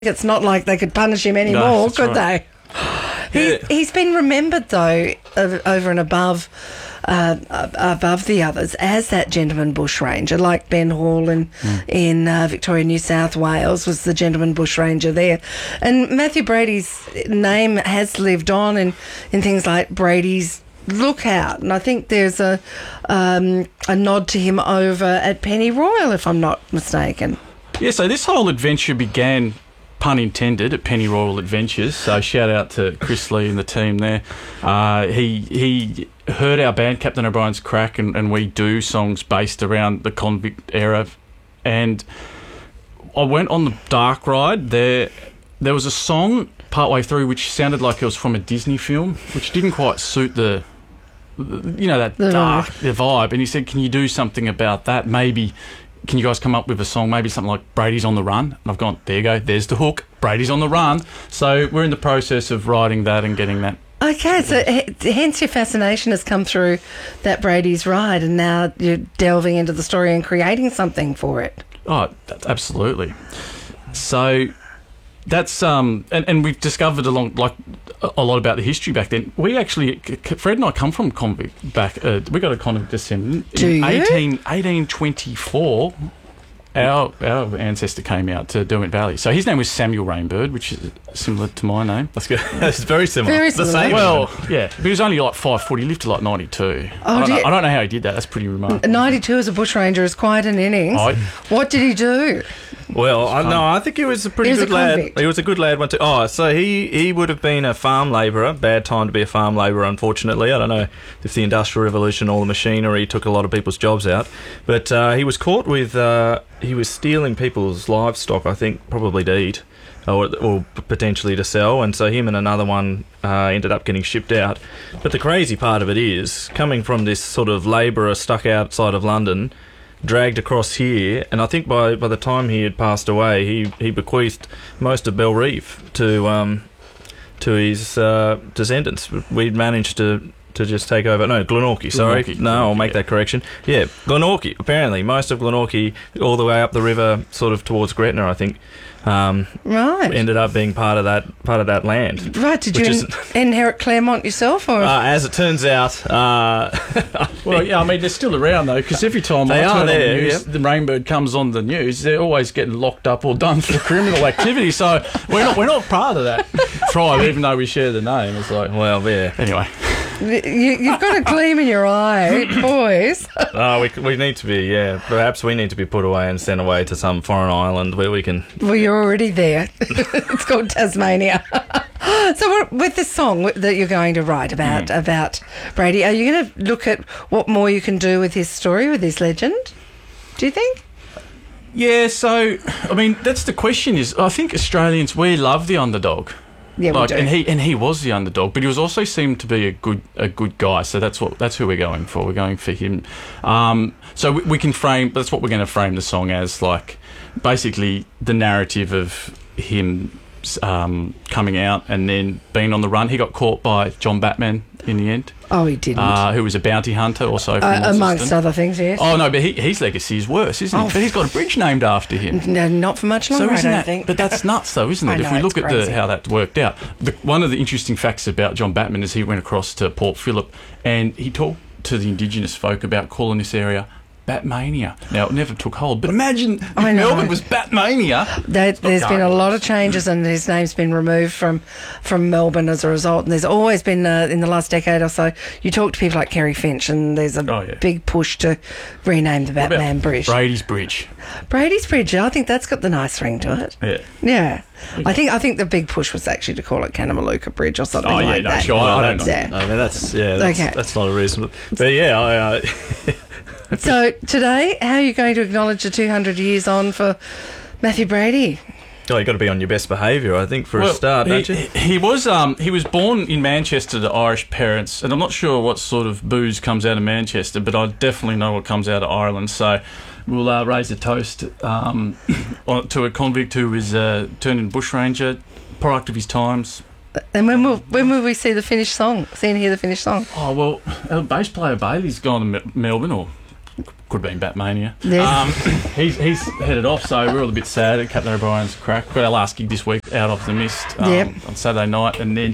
It's not like they could punish him anymore, could they? He's been remembered, though, over and above the others as that gentleman bushranger, like Ben Hall in Victoria, New South Wales was the gentleman bushranger there. And Matthew Brady's name has lived on in things like Brady's Lookout, and I think there's a nod to him over at Pennyroyal, if I'm not mistaken. Yeah, so this whole adventure began, pun intended, at Pennyroyal Adventures. So shout out to Chris Lee and the team there. He heard our band, Captain O'Brien's Crack, and we do songs based around the convict era. And I went on the dark ride. There was a song partway through which sounded like it was from a Disney film, which didn't quite suit the vibe. And he said, "Can you do something about that? Maybe." Can you guys come up with a song, maybe something like Brady's on the Run? And I've gone, there you go, there's the hook, Brady's on the Run. So we're in the process of writing that and getting that. Okay, so hence your fascination has come through that Brady's Ride, and now you're delving into the story and creating something for it. Oh, absolutely. So that's, and we've discovered a lot about the history back then. We actually, Fred and I come from convict back, we got a convict descendant. Do you? 1824, our ancestor came out to Derwent Valley. So his name was Samuel Rainbird, which is similar to my name. That's good. It's very similar. Very The similar. same. Well, yeah, but he was only like 5 foot. He lived to like 92. I don't know how he did that. That's pretty remarkable. 92 as a bushranger is quite an innings. What did he do? Well, I think he was a pretty good lad. He was a good lad. So he would have been a farm labourer. Bad time to be a farm labourer, unfortunately. I don't know if the Industrial Revolution or the machinery took a lot of people's jobs out. But he was caught with... he was stealing people's livestock, I think, probably to eat or potentially to sell. And so him and another one ended up getting shipped out. But the crazy part of it is, coming from this sort of labourer stuck outside of London... dragged across here, and I think by the time he had passed away, he bequeathed most of Bellreeve to his descendants. We'd managed to just take over. No, Glenorchy. Sorry, I'll make that correction. Yeah, Glenorchy. Apparently, most of Glenorchy, all the way up the river, sort of towards Gretna, I think. Right. Ended up being part of that land. Right. Did you inherit Claremont yourself, or as it turns out? Well, yeah. I mean, they're still around though, because every time I turn on the news, the Rainbird comes on the news. They're always getting locked up or done for criminal activity. So we're not part of that tribe, even though we share the name. It's like, well, yeah. Anyway. You've got a gleam in your eye, boys. We need to be, perhaps we need to be put away and sent away to some foreign island where we can... Well, you're already there. It's called Tasmania. So with this song that you're going to write about Brady, are you going to look at what more you can do with his story, with his legend? Do you think? Yeah, so, I mean, that's the question is, I think Australians, we love the underdog. Yeah, we do. And he was the underdog, but he was also seemed to be a good guy. So that's who we're going for. We're going for him. So we can frame. That's what we're going to frame the song as, like basically the narrative of him coming out and then being on the run. He got caught by John Batman in the end. Oh, he didn't. Who was a bounty hunter also from amongst other things, yes. Oh, no, but his legacy is worse, isn't it? But he's got a bridge named after him. No, not for much longer, I don't think. But that's nuts, though, isn't it? I know, if we look it's at crazy. how that worked out. One of the interesting facts about John Batman is he went across to Port Phillip and he talked to the Indigenous folk about calling this area Batmania. Now, it never took hold, but imagine if Melbourne was Batmania. There's been a lot of changes and his name's been removed from Melbourne as a result. And there's always been, in the last decade or so, you talk to people like Kerry Finch and there's a big push to rename the Batman Bridge. Brady's Bridge. Brady's Bridge, I think that's got the nice ring to it. Yeah. Yeah. I think the big push was actually to call it Kanamaluka Bridge or something like that. Sure, I don't know. Yeah. I mean, that's not a reason. But yeah, So today, how are you going to acknowledge the 200 years on for Matthew Brady? Oh, you've got to be on your best behaviour, I think, for a start, don't you? He was born in Manchester to Irish parents, and I'm not sure what sort of booze comes out of Manchester, but I definitely know what comes out of Ireland. So we'll raise a toast to a convict who was turned into bushranger, product of his times. And when will we see the finished song? See and hear the finished song? Oh, well, our bass player Bailey's gone to Melbourne, or Could have been Batmania. Yes. He's headed off, so we're all a bit sad at Captain O'Brien's crack. Got our last gig this week out of the mist on Saturday night, and then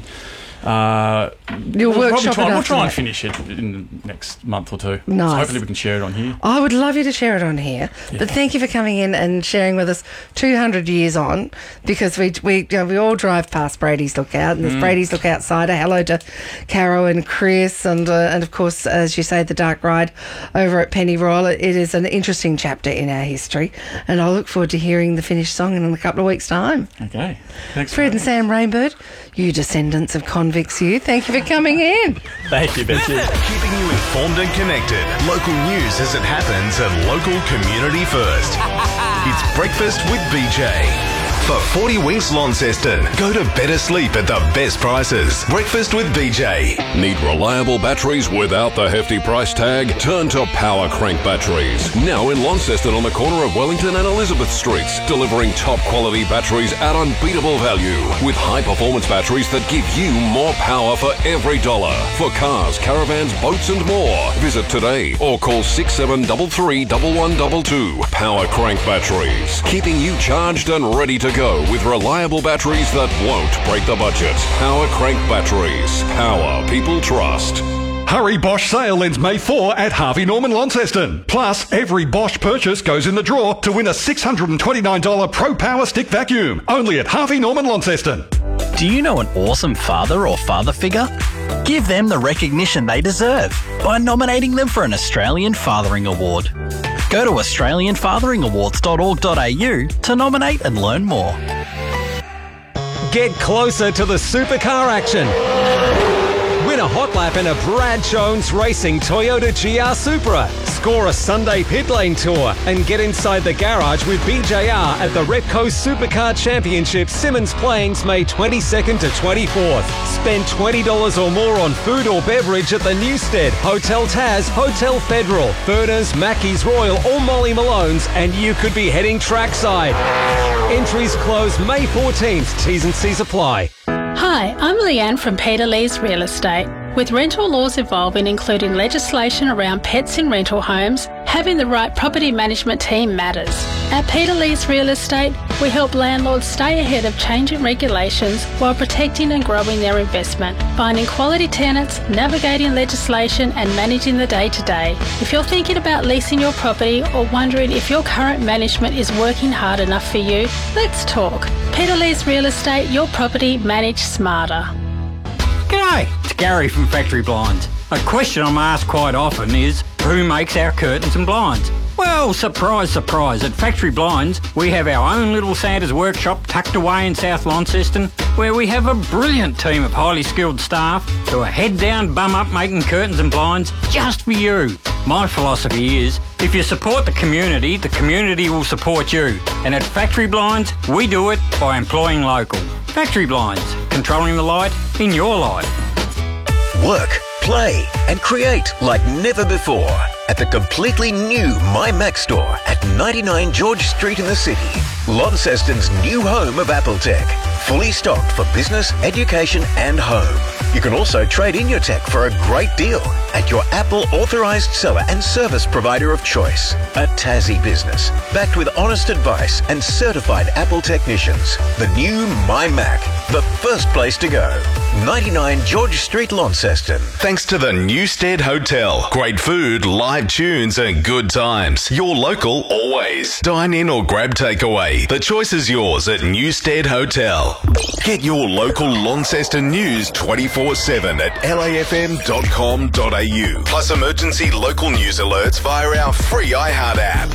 we'll try and finish it in the next month or two. Nice. So hopefully we can share it on here. I would love you to share it on here. Yeah. But thank you for coming in and sharing with us 200 years on, because we all drive past Brady's Lookout, and there's Brady's Lookout cider. Hello to Caro and Chris, and of course, as you say, the dark ride over at Pennyroyal. It is an interesting chapter in our history, and I look forward to hearing the finished song in a couple of weeks' time. Okay. Thanks, Fred and Sam Rainbird, you descendants of convicts, you. Thank you for coming in. Thank you, Betsy. Keeping you informed and connected. Local news as it happens and local community first. It's Breakfast with BJ. For 40 Winks Launceston, go to better sleep at the best prices. Breakfast with BJ. Need reliable batteries without the hefty price tag? Turn to Power Crank Batteries. Now in Launceston on the corner of Wellington and Elizabeth Streets, delivering top quality batteries at unbeatable value with high performance batteries that give you more power for every dollar. For cars, caravans, boats and more. Visit today or call 6733 1122. Power Crank Batteries. Keeping you charged and ready to go with reliable batteries that won't break the budget. Power Crank Batteries. Power people trust. Hurry Bosch sale ends May 4 at Harvey Norman Launceston. Plus, every Bosch purchase goes in the draw to win a $629 Pro Power Stick vacuum. Only at Harvey Norman Launceston. Do you know an awesome father or father figure? Give them the recognition they deserve by nominating them for an Australian Fathering Award. Go to australianfatheringawards.org.au to nominate and learn more. Get closer to the supercar action. Win a hot lap in a Brad Jones Racing Toyota GR Supra. Score a Sunday pit lane tour and get inside the garage with BJR at the Repco Supercar Championship Simmons Plains May 22nd to 24th. Spend $20 or more on food or beverage at the Newstead, Hotel Taz, Hotel Federal, Furners, Mackey's Royal or Molly Malone's, and you could be heading trackside. Entries close May 14th. T's and C's apply. Hi, I'm Leanne from Peter Lee's Real Estate. With rental laws evolving, including legislation around pets in rental homes, having the right property management team matters. At Peter Lee's Real Estate, we help landlords stay ahead of changing regulations while protecting and growing their investment, finding quality tenants, navigating legislation and managing the day-to-day. If you're thinking about leasing your property or wondering if your current management is working hard enough for you, let's talk. Peter Lee's Real Estate, your property managed smarter. G'day, it's Gary from Factory Blinds. A question I'm asked quite often is, who makes our curtains and blinds? Well, surprise, surprise, at Factory Blinds, we have our own little Santa's workshop tucked away in South Launceston, where we have a brilliant team of highly skilled staff who are head down, bum up making curtains and blinds just for you. My philosophy is, if you support the community will support you. And at Factory Blinds, we do it by employing local. Factory Blinds, controlling the light in your life. Work, play and create like never before at the completely new My Mac store at 99 George Street in the city. Launceston's new home of Apple Tech. Fully stocked for business, education and home. You can also trade in your tech for a great deal at your Apple authorised seller and service provider of choice. A Tassie business, backed with honest advice and certified Apple technicians. The new My Mac, the first place to go. 99 George Street, Launceston. Thanks to the Newstead Hotel. Great food, live tunes and good times. Your local always. Dine in or grab takeaway. The choice is yours at Newstead Hotel. Get your local Launceston news 24/7 at lafm.com.au. Plus emergency local news alerts via our free iHeart app.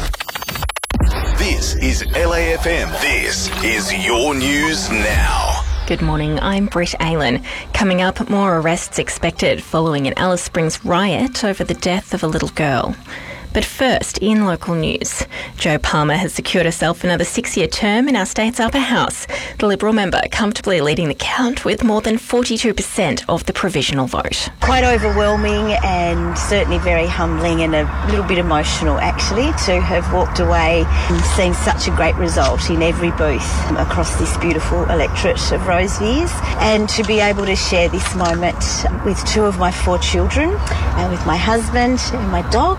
This is LAFM. This is your news now. Good morning, I'm Britt Aylen. Coming up, more arrests expected following an Alice Springs riot over the death of a little girl. But first, in local news, Jo Palmer has secured herself another 6-year term in our state's upper house. The Liberal member comfortably leading the count with more than 42% of the provisional vote. Quite overwhelming and certainly very humbling and a little bit emotional actually to have walked away and seen such a great result in every booth across this beautiful electorate of Roseviews, and to be able to share this moment with 2 of my 4 children and with my husband and my dog.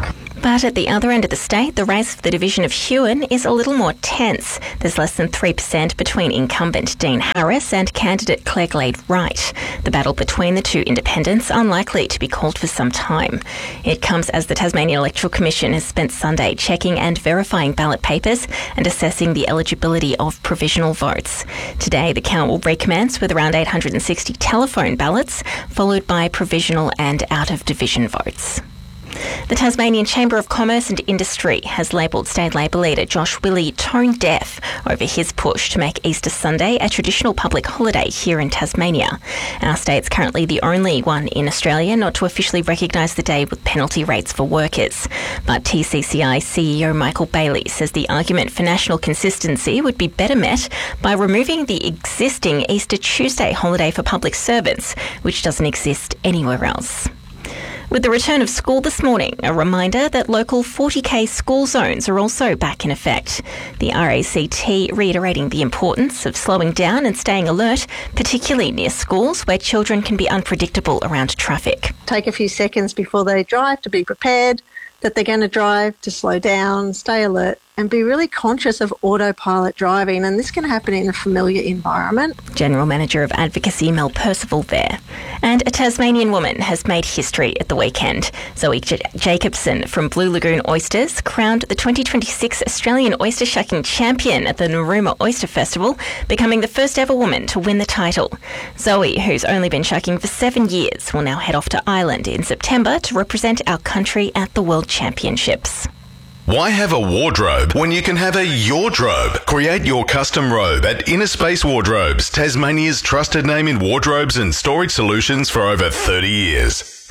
But at the other end of the state, the race for the division of Huon is a little more tense. There's less than 3% between incumbent Dean Harris and candidate Claire Glade Wright. The battle between the two independents unlikely to be called for some time. It comes as the Tasmanian Electoral Commission has spent Sunday checking and verifying ballot papers and assessing the eligibility of provisional votes. Today, the count will recommence with around 860 telephone ballots, followed by provisional and out-of-division votes. The Tasmanian Chamber of Commerce and Industry has labelled State Labor leader Josh Willie tone deaf over his push to make Easter Sunday a traditional public holiday here in Tasmania. Our state's currently the only one in Australia not to officially recognise the day with penalty rates for workers. But TCCI CEO Michael Bailey says the argument for national consistency would be better met by removing the existing Easter Tuesday holiday for public servants, which doesn't exist anywhere else. With the return of school this morning, a reminder that local 40k school zones are also back in effect. The RACT reiterating the importance of slowing down and staying alert, particularly near schools where children can be unpredictable around traffic. Take a few seconds before they drive to be prepared that they're going to drive, to slow down, stay alert, and be really conscious of autopilot driving, and this can happen in a familiar environment. General Manager of Advocacy Mel Percival there. And a Tasmanian woman has made history at the weekend. Zoe Jacobson from Blue Lagoon Oysters crowned the 2026 Australian Oyster Shucking Champion at the Narooma Oyster Festival, becoming the first ever woman to win the title. Zoe, who's only been shucking for 7 years, will now head off to Ireland in September to represent our country at the World Championships. Why have a wardrobe when you can have a yardrobe? Create your custom robe at Inner Space Wardrobes, Tasmania's trusted name in wardrobes and storage solutions for over 30 years.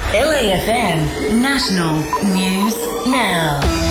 LAFM National News Now.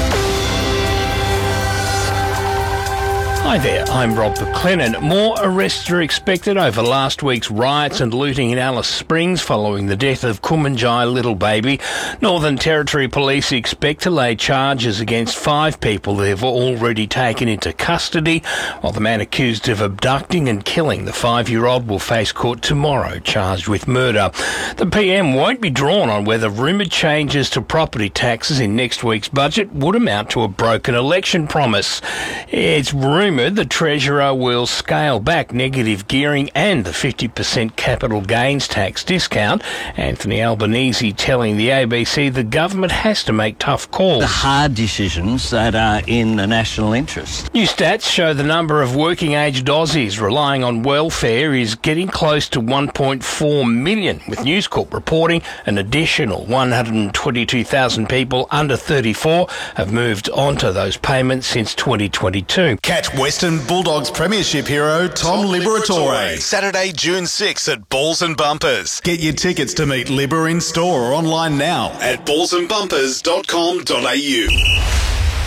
Hi there, I'm Rob McLennan. More arrests are expected over last week's riots and looting in Alice Springs following the death of Kumanjai Little Baby. Northern Territory Police expect to lay charges against 5 people they've already taken into custody, while the man accused of abducting and killing the 5-year-old will face court tomorrow, charged with murder. The PM won't be drawn on whether rumoured changes to property taxes in next week's budget would amount to a broken election promise. It's rumoured the Treasurer will scale back negative gearing and the 50% capital gains tax discount. Anthony Albanese telling the ABC the government has to make tough calls. The hard decisions that are in the national interest. New stats show the number of working-aged Aussies relying on welfare is getting close to 1.4 million, with News Corp reporting an additional 122,000 people under 34 have moved onto those payments since 2022. Catch Western Bulldogs Premiership hero Tom Liberatore Saturday, June 6 at Balls and Bumpers. Get your tickets to meet Libber in store or online now at ballsandbumpers.com.au.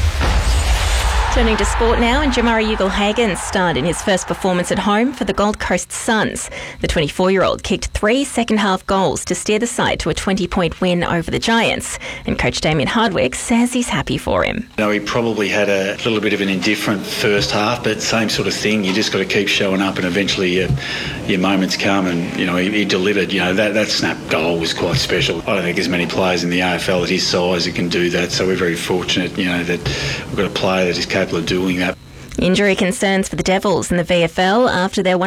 Turning to sport now, and Jamari Ugle-Hagan starred in his first performance at home for the Gold Coast Suns. The 24-year-old kicked 3 second-half goals to steer the side to a 20-point win over the Giants, and coach Damien Hardwick says he's happy for him. You know, he probably had a little bit of an indifferent first half, but same sort of thing. You just got to keep showing up, and eventually your moments come, and you know he delivered. You know that snap goal was quite special. I don't think there's many players in the AFL at his size who can do that, so we're very fortunate. You know that we've got a player that is capable of doing that. Injury concerns for the Devils in the VFL after their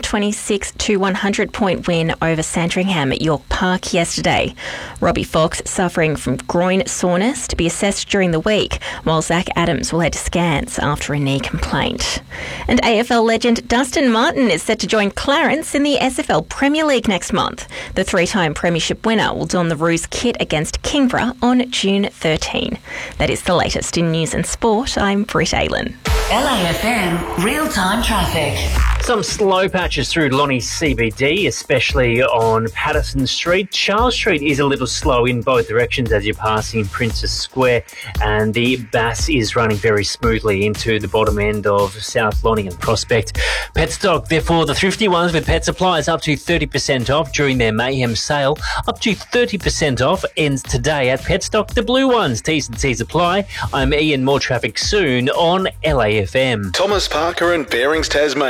126-100 point win over Sandringham at York Park yesterday. Robbie Fox suffering from groin soreness to be assessed during the week, while Zach Adams will head to scans after a knee complaint. And AFL legend Dustin Martin is set to join Clarence in the SFL Premier League next month. The 3-time premiership winner will don the Roos kit against Kingborough on June 13. That is the latest in news and sport. I'm Britt Aylan. LAFM real-time traffic. Some slow patches through Lonnie CBD, especially on Patterson Street. Charles Street is a little slow in both directions as you're passing Princess Square, and the Bass is running very smoothly into the bottom end of South Lonnie and Prospect. Petstock, therefore, the thrifty ones with pet supplies up to 30% off during their Mayhem sale. Up to 30% off ends today at Petstock. The blue ones, T's and C's apply. I'm Ian, more traffic soon on LAFM. Thomas Parker and Bearings Tasmania.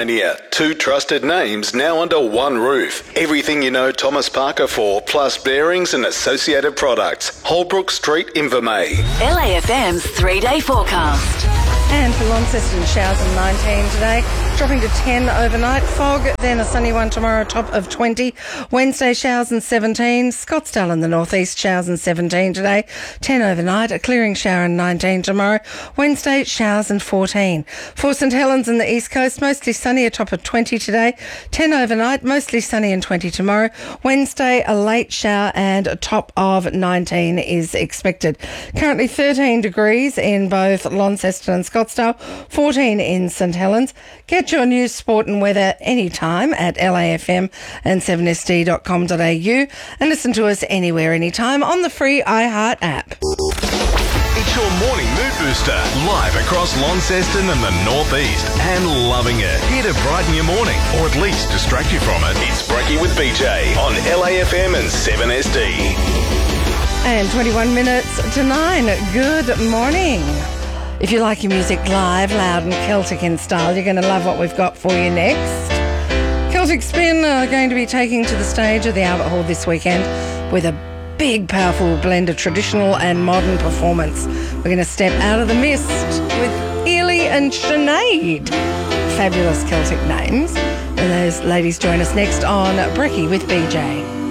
2 trusted names now under one roof. Everything you know Thomas Parker for, plus bearings and associated products. Holbrook Street, Invermay. LAFM's 3-day forecast. And for Launceston, showers of 19 today, dropping to 10 overnight. Fog, then a sunny one tomorrow, top of 20. Wednesday, showers and 17. Scottsdale in the northeast, showers and 17 today. 10 overnight, a clearing shower and 19 tomorrow. Wednesday, showers and 14. For St Helens in the east coast, mostly sunny, a top of 20 today. 10 overnight, mostly sunny and 20 tomorrow. Wednesday, a late shower and a top of 19 is expected. Currently 13 degrees in both Launceston and Scottsdale, 14 in St Helens. Get your news, sport and weather anytime at LAFM and 7sd.com.au and listen to us anywhere, anytime on the free iHeart app. It's your morning mood booster, live across Launceston and the northeast, and loving it. Here to brighten your morning, or at least distract you from it. It's Brekkie with BJ on LAFM and 7SD. And 21 minutes to 9. Good morning. If you like your music live, loud and Celtic in style, you're going to love what we've got for you next. Celtic Spin are going to be taking to the stage at the Albert Hall this weekend with a big, powerful blend of traditional and modern performance. We're going to step out of the mist with Ely and Sinead. Fabulous Celtic names. And those ladies join us next on Brekkie with BJ.